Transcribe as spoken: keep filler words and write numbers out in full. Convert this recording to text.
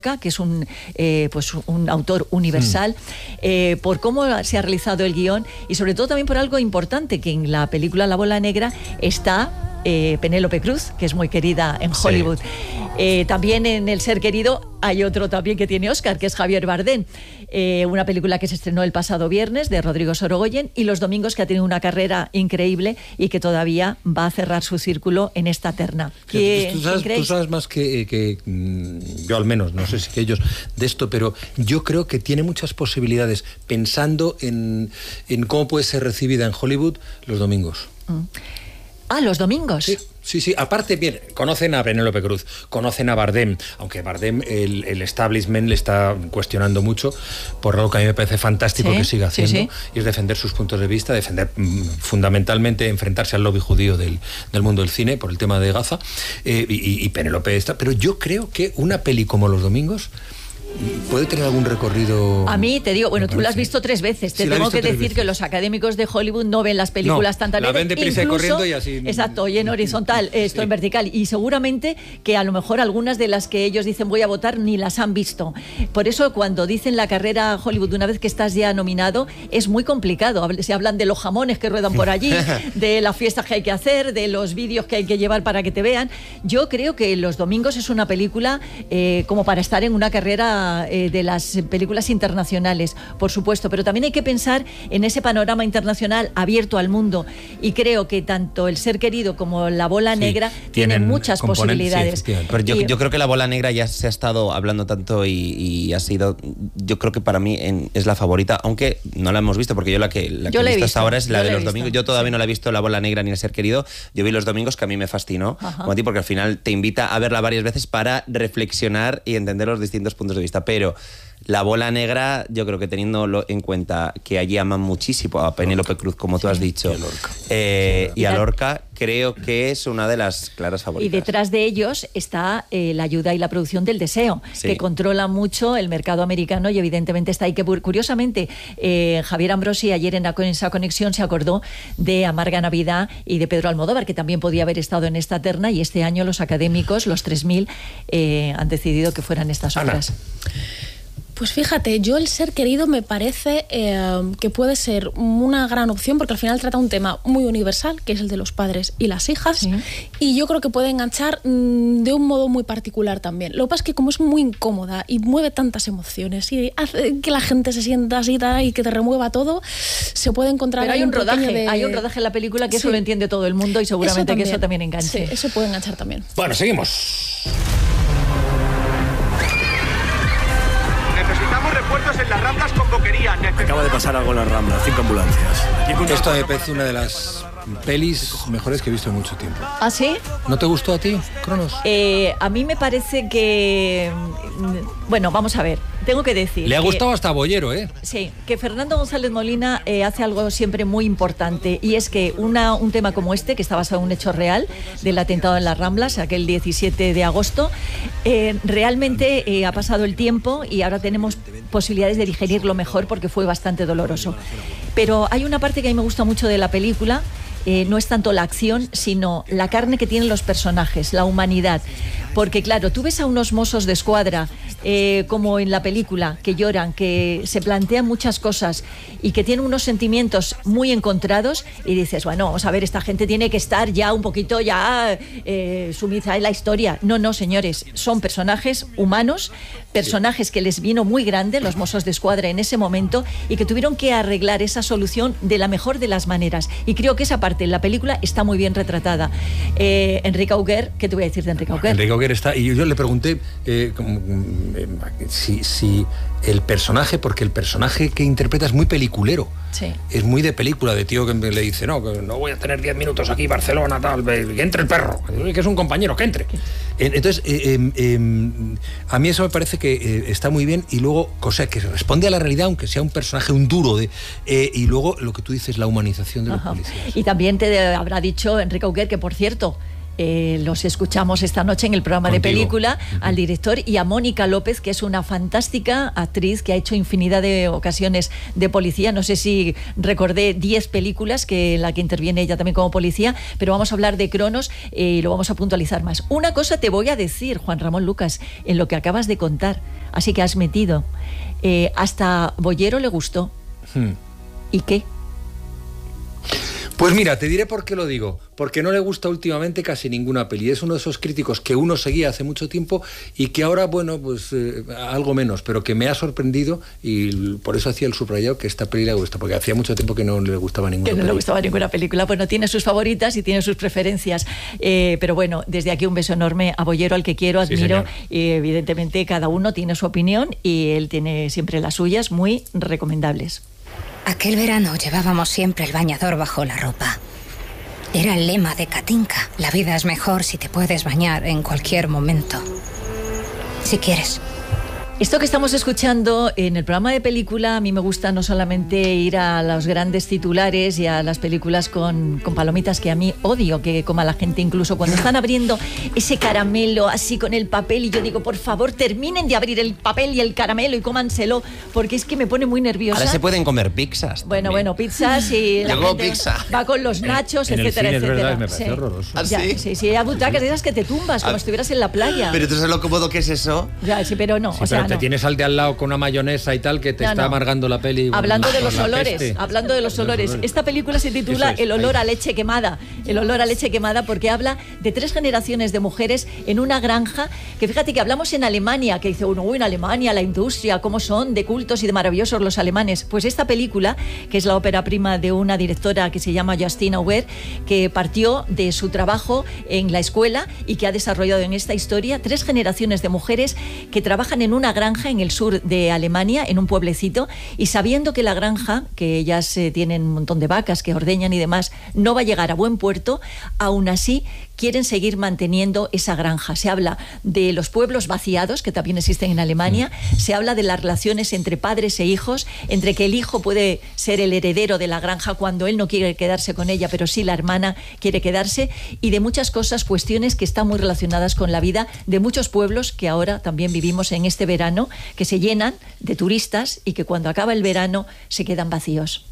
que es un, eh, pues un autor universal, mm. eh, por cómo se ha realizado el guión y sobre todo también por algo importante, que en la película La Bola Negra está eh, Penélope Cruz, que es muy querida en Hollywood. Sí. Eh, también en El Ser Querido hay otro también que tiene Oscar, que es Javier Bardem. Eh, una película que se estrenó el pasado viernes de Rodrigo Sorogoyen, y Los Domingos, que ha tenido una carrera increíble y que todavía va a cerrar su círculo en esta terna. ¿Qué, tú, sabes, tú sabes más que, que yo, al menos, no sé si que ellos, de esto, pero yo creo que tiene muchas posibilidades pensando en, en cómo puede ser recibida en Hollywood Los Domingos. Mm. Ah, Los Domingos. Sí. Sí, sí, aparte, bien, conocen a Penélope Cruz, conocen a Bardem, aunque Bardem, el, el establishment le está cuestionando mucho por algo que a mí me parece fantástico, sí, que siga haciendo, sí, sí. y es defender sus puntos de vista, defender mmm, fundamentalmente, enfrentarse al lobby judío del, del mundo del cine por el tema de Gaza, eh, y, y Penélope está, pero yo creo que una peli como Los Domingos puede tener algún recorrido. A mí te digo, bueno, tú la has visto tres veces. Te sí, tengo que decir veces. que los académicos de Hollywood no ven las películas no, tantas veces. La ven deprisa y corriendo y así. Exacto, y en horizontal, esto sí. en vertical. Y seguramente que a lo mejor algunas de las que ellos dicen voy a votar ni las han visto. Por eso cuando dicen la carrera Hollywood, una vez que estás ya nominado, es muy complicado. Se hablan de los jamones que ruedan por allí, de las fiestas que hay que hacer, de los vídeos que hay que llevar para que te vean. Yo creo que Los Domingos es una película eh, como para estar en una carrera de las películas internacionales, por supuesto, pero también hay que pensar en ese panorama internacional abierto al mundo, y creo que tanto El Ser Querido como La Bola sí, Negra tienen muchas posibilidades. Sí, pero yo, yo creo que La Bola Negra ya se ha estado hablando tanto y, y ha sido, yo creo que para mí en, es la favorita, aunque no la hemos visto, porque yo la que, la que he visto, visto hasta ahora es la de Los Domingos. Yo todavía sí. no la he visto, La Bola Negra ni El Ser Querido. Yo vi Los Domingos, que a mí me fascinó, como a ti, porque al final te invita a verla varias veces para reflexionar y entender los distintos puntos de vista, pero La Bola Negra, yo creo que teniendo en cuenta que allí aman muchísimo a Penélope Cruz, como tú has dicho, y a Lorca, eh, y a Lorca, creo que es una de las claras favoritas. Y detrás de ellos está eh, la ayuda y la producción del Deseo, sí. que controla mucho el mercado americano, y evidentemente está ahí. Que curiosamente, eh, Javier Ambrosi ayer en, la, en esa conexión se acordó de Amarga Navidad y de Pedro Almodóvar, que también podía haber estado en esta terna, y este año los académicos, los tres mil, eh, han decidido que fueran estas obras. Ana. Pues fíjate, yo El Ser Querido me parece eh, que puede ser una gran opción, porque al final trata un tema muy universal, que es el de los padres y las hijas, sí. y yo creo que puede enganchar mmm, de un modo muy particular también. Lo que pasa es que como es muy incómoda y mueve tantas emociones y hace que la gente se sienta así y que te remueva todo, se puede encontrar... Pero hay un, un rodaje, de... hay un rodaje en la película que sí. eso lo entiende todo el mundo, y seguramente eso que eso también enganche. Sí, eso puede enganchar también. Bueno, seguimos. Refuerzos en las Ramblas con Boquería. Acaba de pasar algo en las Ramblas, cinco ambulancias. Esto me parece una de las pelis mejores que he visto en mucho tiempo. ¿Ah, sí? ¿No te gustó a ti, Cronos? Eh, a mí me parece que... Bueno, vamos a ver. Tengo que decir... Le ha que, gustado hasta Bollero, ¿eh? Sí, que Fernando González Molina eh, hace algo siempre muy importante, y es que una, un tema como este, que está basado en un hecho real del atentado en las Ramblas, aquel diecisiete de agosto, eh, realmente eh, ha pasado el tiempo y ahora tenemos posibilidades de digerirlo mejor, porque fue bastante doloroso. Pero hay una parte que a mí me gusta mucho de la película. Eh, no es tanto la acción, sino la carne que tienen los personajes, la humanidad. Porque claro, tú ves a unos mozos de escuadra, eh, como en la película, que lloran, que se plantean muchas cosas y que tienen unos sentimientos muy encontrados, y dices, bueno, vamos a ver, esta gente tiene que estar ya un poquito ya eh, sumisa en la historia. No, no, señores, son personajes humanos, personajes que les vino muy grande, los mozos de escuadra en ese momento, y que tuvieron que arreglar esa solución de la mejor de las maneras. Y creo que esa parte en la película está muy bien retratada. Eh, Enrique Auguer, ¿qué te voy a decir de Enrique Auguer? Enrique Auguer está, y yo le pregunté eh, como, eh, si, si el personaje, porque el personaje que interpreta es muy peliculero. Sí. Es muy de película, de tío que le dice, no, que no voy a tener diez minutos aquí, Barcelona, tal, que entre el perro, que es un compañero, que entre. Entonces, eh, eh, eh, a mí eso me parece que eh, está muy bien, y luego, o sea, que responde a la realidad, aunque sea un personaje, un duro, de, eh, y luego lo que tú dices, la humanización de los Ajá. policías. Y también te habrá dicho Enrique Auguer que, por cierto, eh, los escuchamos esta noche en el programa Contigo. de película, uh-huh. al director, y a Mónica López, que es una fantástica actriz que ha hecho infinidad de ocasiones de policía. No sé si recordé diez películas que en la que interviene ella también como policía, pero vamos a hablar de Cronos eh, y lo vamos a puntualizar más. Una cosa te voy a decir, Juan Ramón Lucas, en lo que acabas de contar, así que has metido. Eh, hasta Bollero le gustó. Hmm. ¿Y qué? Pues mira, te diré por qué lo digo. Porque no le gusta últimamente casi ninguna peli. Es uno de esos críticos que uno seguía hace mucho tiempo y que ahora, bueno, pues eh, algo menos, pero que me ha sorprendido y por eso hacía el subrayado que esta peli le gusta, porque hacía mucho tiempo que no le gustaba ninguna Que no peli. le gustaba ninguna película. Bueno, tiene sus favoritas y tiene sus preferencias. Eh, pero bueno, desde aquí un beso enorme a Bollero, al que quiero, admiro. Sí, y evidentemente cada uno tiene su opinión y él tiene siempre las suyas, muy recomendables. Aquel verano llevábamos siempre el bañador bajo la ropa. Era el lema de Katinka. La vida es mejor si te puedes bañar en cualquier momento. Si quieres. Esto que estamos escuchando en el programa de película, a mí me gusta no solamente ir a los grandes titulares y a las películas con, con palomitas, que a mí odio que coma la gente, incluso cuando están abriendo ese caramelo así con el papel, y yo digo, por favor, terminen de abrir el papel y el caramelo y cómanselo, porque es que me pone muy nerviosa. Ahora se pueden comer pizzas. Bueno, también. bueno, pizzas y la Llegó gente pizza. va con los nachos, en etcétera, el cine, etcétera. Es verdad, me parece sí. horroroso. ¿Ah, ya, sí? Sí, sí, hay butacas de esas que te tumbas, como si estuvieras en la playa. Pero tú sabes lo cómodo que es eso. Ya, sí, pero no, Sí, o sea, pero te no. tienes al de al lado con una mayonesa y tal que te No, está no. amargando la peli. Hablando con, de los con la olores, peste. hablando de los olores. Esta película se titula Es, El olor ahí. a leche quemada. El olor a leche quemada, porque habla de tres generaciones de mujeres en una granja, que fíjate que hablamos en Alemania, que dice uno, uy, en Alemania, la industria, cómo son de cultos y de maravillosos los alemanes. Pues esta película, que es la ópera prima de una directora que se llama Justine Auer, que partió de su trabajo en la escuela y que ha desarrollado en esta historia tres generaciones de mujeres que trabajan en una granja en el sur de Alemania, en un pueblecito, y sabiendo que la granja, que ellas eh, tienen un montón de vacas que ordeñan y demás, no va a llegar a buen puerto, aún así quieren seguir manteniendo esa granja. Se habla de los pueblos vaciados, que también existen en Alemania, se habla de las relaciones entre padres e hijos, entre que el hijo puede ser el heredero de la granja cuando él no quiere quedarse con ella, pero sí la hermana quiere quedarse, y de muchas cosas, cuestiones que están muy relacionadas con la vida de muchos pueblos que ahora también vivimos en este verano, que se llenan de turistas y que cuando acaba el verano se quedan vacíos.